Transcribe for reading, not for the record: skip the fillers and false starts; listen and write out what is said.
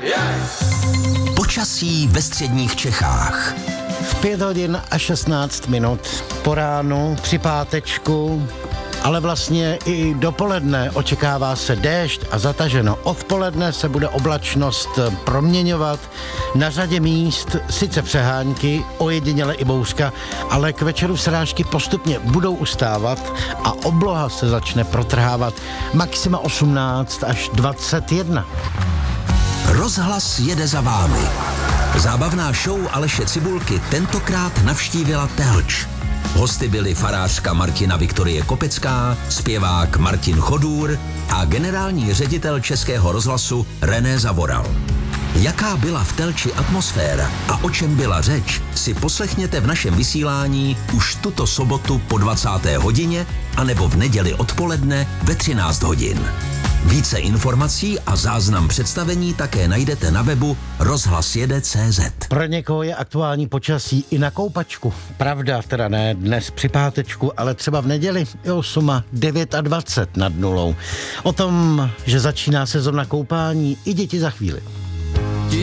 Počasí ve středních Čechách. V 5 hodin a 16 minut po ránu při pátečku, ale vlastně i dopoledne očekává se déšť a zataženo. Odpoledne se bude oblačnost proměňovat. Na řadě míst sice přehánky, ojediněle i bouřka, ale k večeru srážky postupně budou ustávat a obloha se začne protrhávat. Maxima 18 až 21. Rozhlas jede za vámi. Zábavná show Aleše Cibulky tentokrát navštívila Telč. Hosty byli farářka Martina Viktorie Kopecká, zpěvák Martin Chodůr a generální ředitel Českého rozhlasu René Zavoral. Jaká byla v Telči atmosféra a o čem byla řeč, si poslechněte v našem vysílání už tuto sobotu po 20. hodině anebo v neděli odpoledne ve 13 hodin. Více informací a záznam představení také najdete na webu rozhlasjede.cz. Pro někoho je aktuální počasí i na koupačku. Pravda, teda ne dnes při pátečku, ale třeba v neděli je 8:29 nad nulou. O tom, že začíná sezóna koupání, i děti za chvíli.